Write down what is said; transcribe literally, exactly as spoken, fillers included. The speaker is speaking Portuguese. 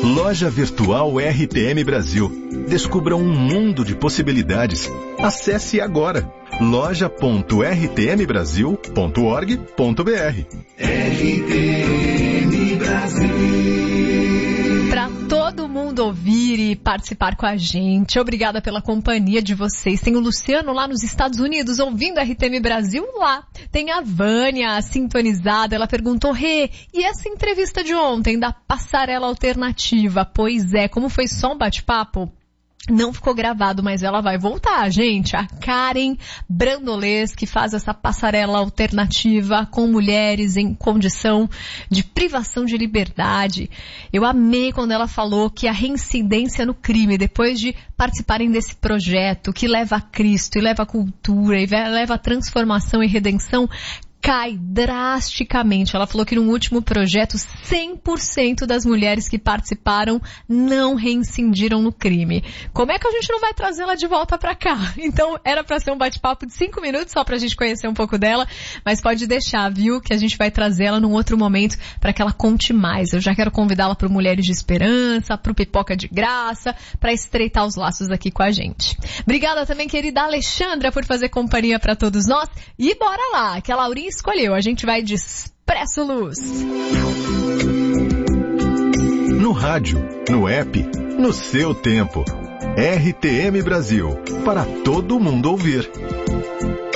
Loja Virtual R T M Brasil. Descubra um mundo de possibilidades. Acesse agora loja ponto r t m brasil ponto org ponto b r. R T M Brasil. Para todo mundo ouvir e participar com a gente. Obrigada pela companhia de vocês. Tem o Luciano lá nos Estados Unidos ouvindo a R T M Brasil lá. Tem a Vânia sintonizada. Ela perguntou, Rê, e essa entrevista de ontem da Passarela Alternativa? Pois é, como foi só um bate-papo, não ficou gravado, mas ela vai voltar, gente. A Karen Brandolês, que faz essa passarela alternativa com mulheres em condição de privação de liberdade. Eu amei quando ela falou que a reincidência no crime, depois de participarem desse projeto que leva a Cristo, e leva a cultura, e leva a transformação e redenção, cai drasticamente. Ela falou que no último projeto, cem por cento das mulheres que participaram não reincindiram no crime. Como é que a gente não vai trazê-la de volta pra cá? Então, era pra ser um bate-papo de cinco minutos, só pra gente conhecer um pouco dela, mas pode deixar, viu, que a gente vai trazê-la num outro momento pra que ela conte mais. Eu já quero convidá-la pro Mulheres de Esperança, pro Pipoca de Graça, pra estreitar os laços aqui com a gente. Obrigada também, querida Alexandra, por fazer companhia pra todos nós. E bora lá, que a Laurinha escolheu. A gente vai de Expresso Luz. No rádio, no app, no seu tempo. R T M Brasil, para todo mundo ouvir.